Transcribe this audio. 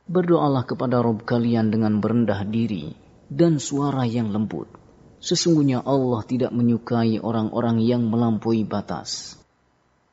Berdoalah kepada Rabb kalian dengan berendah diri dan suara yang lembut. Sesungguhnya Allah tidak menyukai orang-orang yang melampaui batas.